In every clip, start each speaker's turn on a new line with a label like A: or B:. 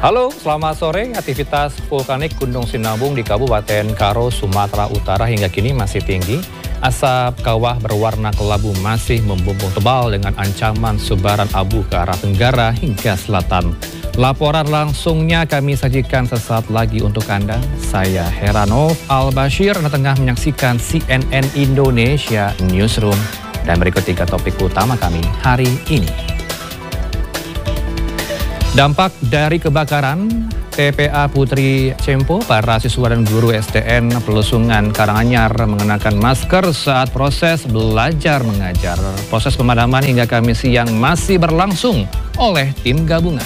A: Halo, selamat sore. Aktivitas vulkanik Gunung Sinabung di Kabupaten Karo, Sumatera Utara hingga kini masih tinggi. Asap kawah berwarna kelabu masih membumbung tebal dengan ancaman sebaran abu ke arah tenggara hingga selatan. Laporan langsungnya kami sajikan sesaat lagi untuk Anda. Saya Heranov Al-Bashir, Anda tengah menyaksikan CNN Indonesia Newsroom. Dan berikut 3 topik utama kami hari ini. Dampak dari kebakaran TPA Putri Cempo, para siswa dan guru SDN Pelusungan Karanganyar mengenakan masker saat proses belajar mengajar. Proses pemadaman hingga Kamis siang masih berlangsung oleh tim gabungan.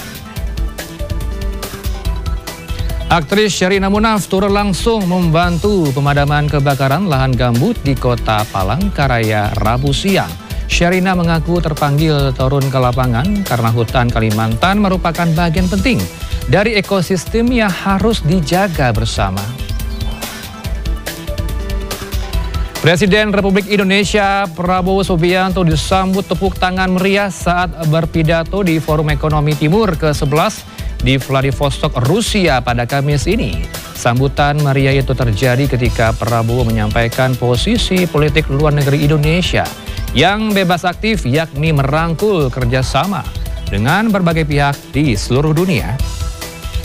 A: Aktris Sherina Munaf turun langsung membantu pemadaman kebakaran lahan gambut di Kota Palangkaraya Rabu siang. Sherina mengaku terpanggil turun ke lapangan karena hutan Kalimantan merupakan bagian penting dari ekosistem yang harus dijaga bersama. Presiden Republik Indonesia Prabowo Subianto disambut tepuk tangan meriah saat berpidato di Forum Ekonomi Timur ke-11 di Vladivostok, Rusia pada Kamis ini. Sambutan meriah itu terjadi ketika Prabowo menyampaikan posisi politik luar negeri Indonesia yang bebas aktif, yakni merangkul kerjasama dengan berbagai pihak di seluruh dunia.